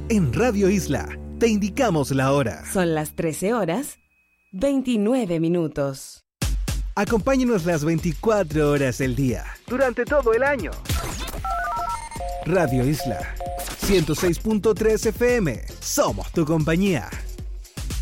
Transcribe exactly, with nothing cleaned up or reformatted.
En Radio Isla te indicamos la hora. Son las trece horas, veintinueve minutos. Acompáñanos las veinticuatro horas del día, durante todo el año. Radio Isla, ciento seis punto tres F M. Somos tu compañía.